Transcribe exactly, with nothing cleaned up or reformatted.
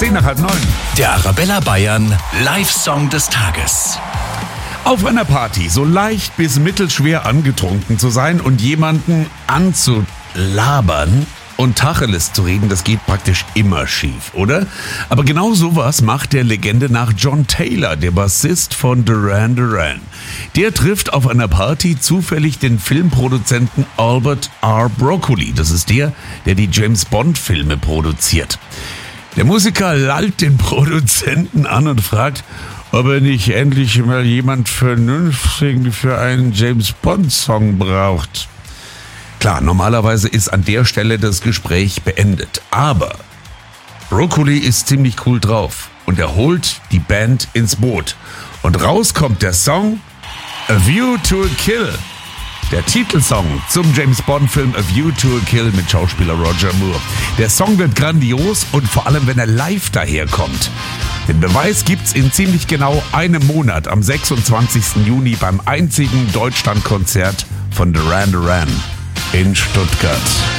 zehn nach halb neun. Der Arabella Bayern Live-Song des Tages. Auf einer Party so leicht bis mittelschwer angetrunken zu sein und jemanden anzulabern und Tacheles zu reden, das geht praktisch immer schief, oder? Aber genau sowas macht der Legende nach John Taylor, der Bassist von Duran Duran. Der trifft auf einer Party zufällig den Filmproduzenten Albert R. Broccoli. Das ist der, der die James-Bond-Filme produziert. Der Musiker lallt den Produzenten an und fragt, ob er nicht endlich mal jemand Vernünftigen für einen James-Bond-Song braucht. Klar, normalerweise ist an der Stelle das Gespräch beendet. Aber Broccoli ist ziemlich cool drauf und er holt die Band ins Boot. Und raus kommt der Song A View to a Kill. Der Titelsong zum James-Bond-Film A View to a Kill mit Schauspieler Roger Moore. Der Song wird grandios und vor allem, wenn er live daherkommt. Den Beweis gibt's in ziemlich genau einem Monat am sechsundzwanzigsten Juni beim einzigen Deutschlandkonzert von Duran Duran in Stuttgart.